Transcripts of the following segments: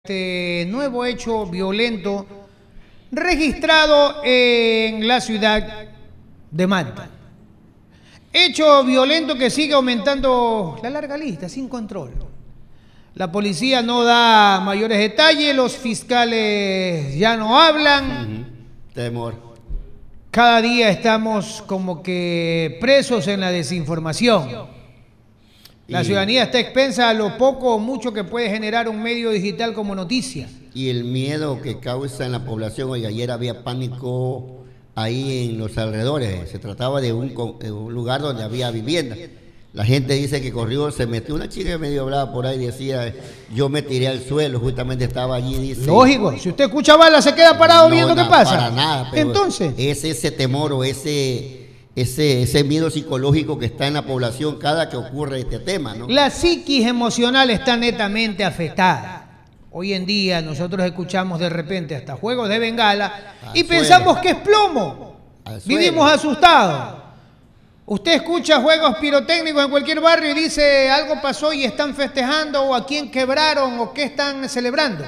Nuevo hecho violento registrado en la ciudad de Manta. Hecho violento que sigue aumentando la larga lista, sin control. La policía no da mayores detalles, los fiscales ya no hablan. Temor. Cada día estamos como que presos en la desinformación. La ciudadanía está expensa a lo poco o mucho que puede generar un medio digital como noticia. Y el miedo que causa en la población. Oye, ayer había pánico ahí en los alrededores. Se trataba de un lugar donde había vivienda. La gente dice que corrió, se metió. Una chica medio hablaba por ahí, decía, yo me tiré al suelo, justamente estaba allí, dice. Lógico, si usted escucha balas, se queda parado viendo qué pasa. Para nada, pero entonces es ese temor o ese miedo psicológico que está en la población cada que ocurre este tema, ¿no? La psiquis emocional está netamente afectada. Hoy en día nosotros escuchamos de repente hasta juegos de bengala y pensamos que es plomo. Vivimos asustados. Usted escucha juegos pirotécnicos en cualquier barrio y dice algo pasó y están festejando o a quién quebraron o qué están celebrando.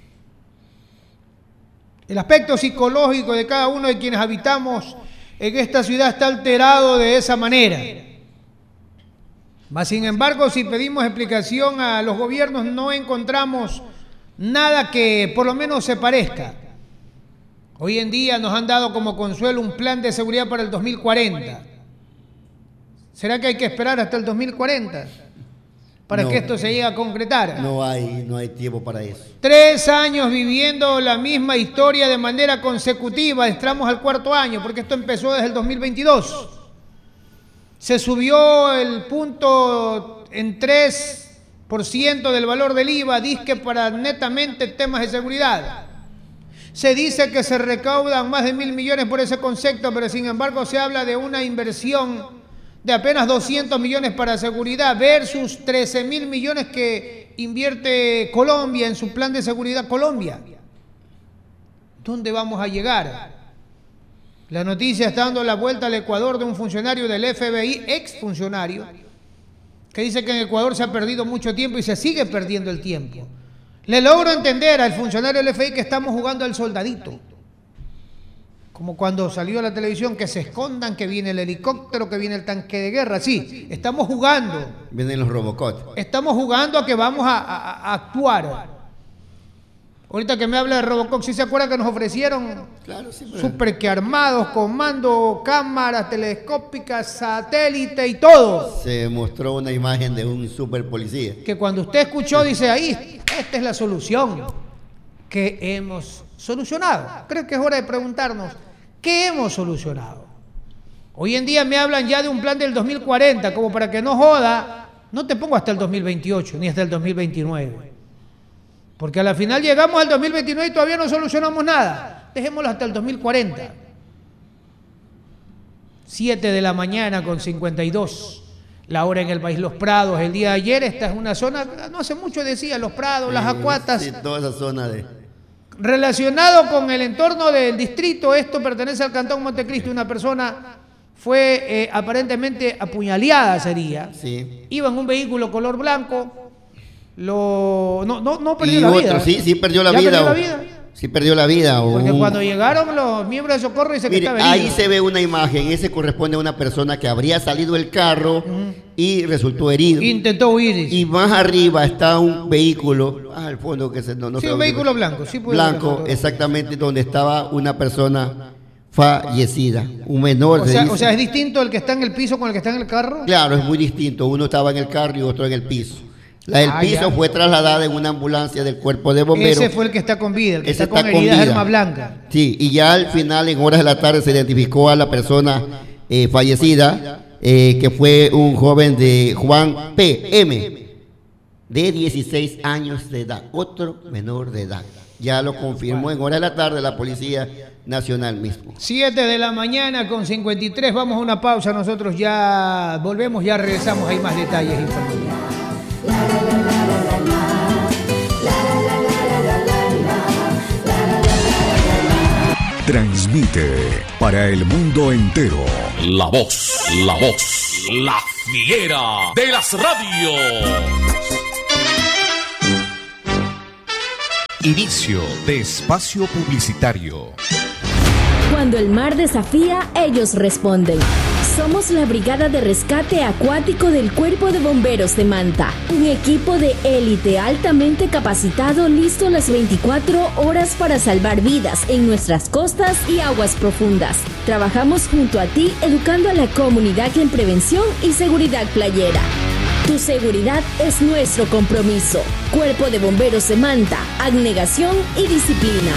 El aspecto psicológico de cada uno de quienes habitamos en esta ciudad está alterado de esa manera. Mas, sin embargo, si pedimos explicación a los gobiernos, no encontramos nada que por lo menos se parezca. Hoy en día nos han dado como consuelo un plan de seguridad para el 2040. ¿Será que hay que esperar hasta el 2040 para que esto se llegue a concretar? No hay tiempo para eso. 3 años viviendo la misma historia de manera consecutiva, entramos al 4º año, porque esto empezó desde el 2022. Se subió el punto en 3% del valor del IVA, disque para netamente temas de seguridad. Se dice que se recaudan más de 1.000 millones por ese concepto, pero sin embargo se habla de una inversión de apenas 200 millones para seguridad versus 13.000 millones que invierte Colombia en su plan de seguridad Colombia. ¿Dónde vamos a llegar? La noticia está dando la vuelta al Ecuador de un funcionario del FBI, exfuncionario, que dice que en Ecuador se ha perdido mucho tiempo y se sigue perdiendo el tiempo. Le logro entender al funcionario del FBI que estamos jugando al soldadito. Como cuando salió a la televisión, que se escondan, que viene el helicóptero, que viene el tanque de guerra. Sí, estamos jugando. Vienen los Robocop. Estamos jugando a que vamos a actuar. Ahorita que me habla de Robocop, ¿sí se acuerda que nos ofrecieron? Claro, sí, pero super que armados, comando, cámaras telescópicas, satélite y todo? Se mostró una imagen de un super policía. Que cuando usted escuchó, dice, ahí, esta es la solución que hemos solucionado. Creo que es hora de preguntarnos, ¿qué hemos solucionado? Hoy en día me hablan ya de un plan del 2040, como para que no joda, no te pongo hasta el 2028, ni hasta el 2029. Porque a la final llegamos al 2029 y todavía no solucionamos nada. Dejémoslo hasta el 2040. 7 de la mañana con 52. La hora en el país Los Prados. El día de ayer, esta es una zona, no hace mucho decía, Los Prados, Las Acuatas. Sí, toda esa zona de... Relacionado con el entorno del distrito, esto pertenece al Cantón Montecristi. Una persona fue aparentemente apuñaleada, sería. Sí. Iba en un vehículo color blanco. No perdió y la otro, vida. Sí perdió la ¿Ya vida. perdió la vida? Sí perdió la vida. Porque cuando llegaron los miembros de socorro dicen que estaba herido. Ahí se ve una imagen, ese corresponde a una persona que habría salido del carro y resultó herido. Intentó huir. Y más arriba está un vehículo, al fondo que no sí, un vehículo blanco. Sí, blanco, exactamente, donde estaba una persona fallecida, un menor. O sea, ¿es distinto el que está en el piso con el que está en el carro? Claro, es muy distinto. Uno estaba en el carro y otro en el piso. La del piso fue trasladada en una ambulancia del cuerpo de bomberos. Ese fue el que está con vida, el que está con heridas de arma blanca. Sí, y ya al final, en horas de la tarde, se identificó a la persona fallecida, que fue un joven de Juan P.M., de 16 años de edad, otro menor de edad. Ya lo confirmó en horas de la tarde la Policía Nacional mismo. 7 de la mañana con 53, vamos a una pausa, nosotros ya volvemos, ya regresamos, hay más detalles informativos. Transmite para el mundo entero. La voz, la fiera de las radios. Inicio de espacio publicitario. Cuando el mar desafía, ellos responden. Somos la Brigada de Rescate Acuático del Cuerpo de Bomberos de Manta. Un equipo de élite altamente capacitado, listo las 24 horas para salvar vidas en nuestras costas y aguas profundas. Trabajamos junto a ti, educando a la comunidad en prevención y seguridad playera. Tu seguridad es nuestro compromiso. Cuerpo de Bomberos de Manta, abnegación y disciplina.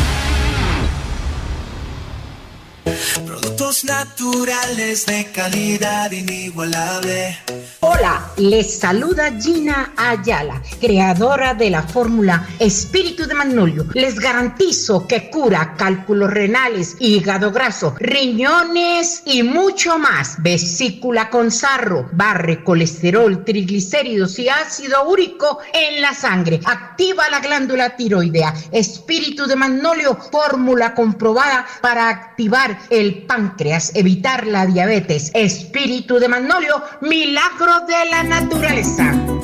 Productos naturales de calidad inigualable. Hola, les saluda Gina Ayala, creadora de la fórmula Espíritu de Magnolio. Les garantizo que cura cálculos renales, hígado graso, riñones y mucho más. Vesícula con sarro, barre colesterol, triglicéridos y ácido úrico en la sangre. Activa la glándula tiroidea. Espíritu de Magnolio, fórmula comprobada para activar el páncreas, evitar la diabetes. Espíritu de Magnolio, milagro de la naturaleza.